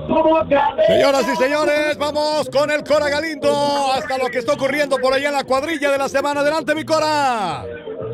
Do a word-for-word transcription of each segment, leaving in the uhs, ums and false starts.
Señoras y señores, vamos con el Cora Galindo hasta lo que está ocurriendo por allá en la cuadrilla de la semana. Adelante, mi Cora.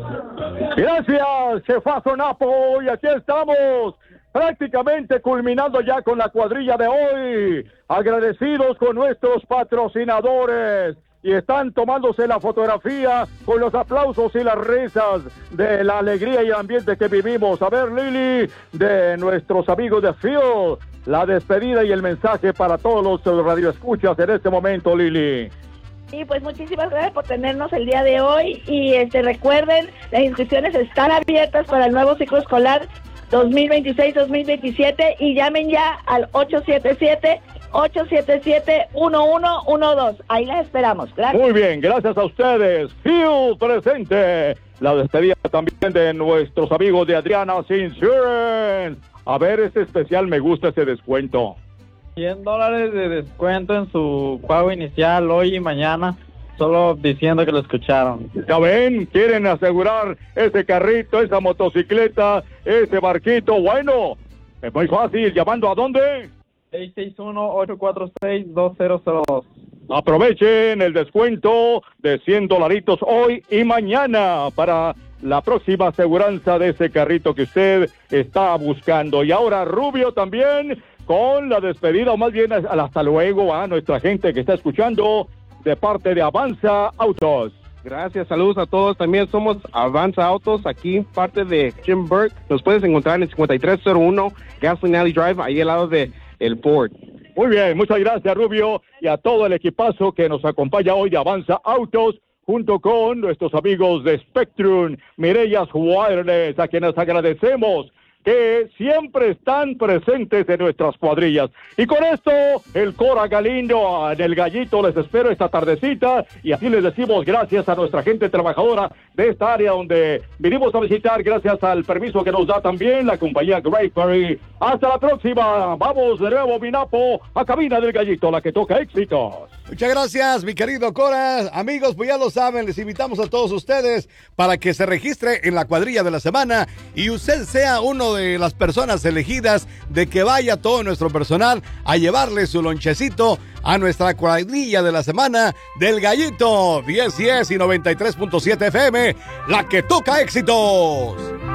Gracias, Jefazo Napo, y aquí estamos, prácticamente culminando ya con la cuadrilla de hoy, agradecidos con nuestros patrocinadores, y están tomándose la fotografía con los aplausos y las risas de la alegría y el ambiente que vivimos. A ver, Lili, de nuestros amigos de Phil, la despedida y el mensaje para todos los radioescuchas en este momento, Lili. Sí, pues muchísimas gracias por tenernos el día de hoy y este recuerden, las inscripciones están abiertas para el nuevo ciclo escolar dos mil veintiséis dos mil veintisiete y llamen ya al ocho siete siete, ocho siete siete, uno uno uno dos. Ahí las esperamos. Gracias. Muy bien, gracias a ustedes. Phil presente. La despedida también de nuestros amigos de Adriana's Insurance. A ver, este especial, me gusta ese descuento. cien dólares de descuento en su pago inicial hoy y mañana, solo diciendo que lo escucharon. Ya ven, quieren asegurar ese carrito, esa motocicleta, ese barquito. Bueno, es muy fácil. ¿Llamando a dónde? seis seis uno, ocho cuatro seis, dos cero cero dos. Aprovechen el descuento de cien dolaritos hoy y mañana para la próxima aseguranza de ese carrito que usted está buscando. Y ahora Rubio también con la despedida, o más bien hasta luego a nuestra gente que está escuchando de parte de Avanza Autos. Gracias, saludos a todos. También somos Avanza Autos, aquí parte de Jim Burke. Nos puedes encontrar en el cincuenta y tres cero uno Gasoline Alley Drive, ahí al lado de el Ford. Muy bien, muchas gracias, Rubio, y a todo el equipazo que nos acompaña hoy de Avanza Autos, junto con nuestros amigos de Spectrum, Mirellas Wireless, a quienes agradecemos que siempre están presentes en nuestras cuadrillas. Y con esto, el Cora Galindo en el Gallito les espero esta tardecita, y así les decimos gracias a nuestra gente trabajadora de esta área donde vinimos a visitar, gracias al permiso que nos da también la compañía Great Ferry. Hasta la próxima, vamos de nuevo, Minapo, a cabina del Gallito, la que toca éxitos. Muchas gracias, mi querido Cora. Amigos, pues ya lo saben, les invitamos a todos ustedes para que se registre en la cuadrilla de la semana y usted sea uno de las personas elegidas de que vaya todo nuestro personal a llevarle su lonchecito a nuestra cuadrilla de la semana del Gallito. diez diez y noventa y tres punto siete F M, la que toca éxitos.